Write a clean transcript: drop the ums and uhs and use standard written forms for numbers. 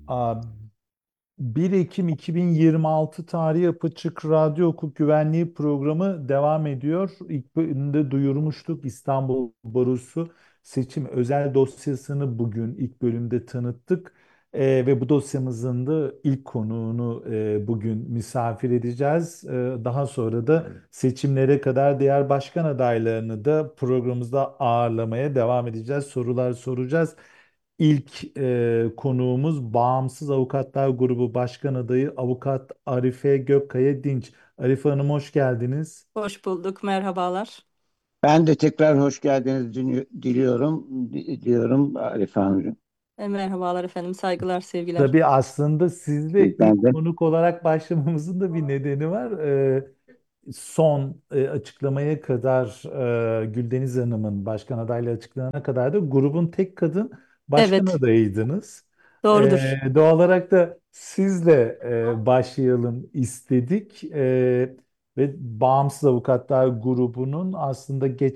Aa, 1 Ekim 2026 tarihi Apaçık Radyo Hukuk Güvenliği programı devam ediyor. İlk bölümde duyurmuştuk, İstanbul Barosu seçim özel dosyasını bugün ilk bölümde tanıttık. Ve bu dosyamızın da ilk konuğunu bugün misafir edeceğiz. Daha sonra da seçimlere kadar diğer başkan adaylarını da programımızda ağırlamaya devam edeceğiz. Sorular soracağız. İlk konuğumuz Bağımsız Avukatlar Grubu Başkan Adayı Avukat Arife Gökkaya Dinç. Arife Hanım, hoş geldiniz. Hoş bulduk, merhabalar. Ben de tekrar hoş geldiniz diliyorum, diyorum Arif Hanımcığım. Merhabalar efendim, saygılar, sevgiler. Tabii aslında sizle Sizden ilk de. konuk olarak başlamamızın da bir nedeni var. Son açıklamaya kadar Güldeniz Hanım'ın başkan adaylığı açıklanana kadar da grubun tek kadın başkan Evet, adayıydınız. doğrudur. Doğal olarak da sizle başlayalım istedik. Ve Bağımsız Avukatlar grubunun aslında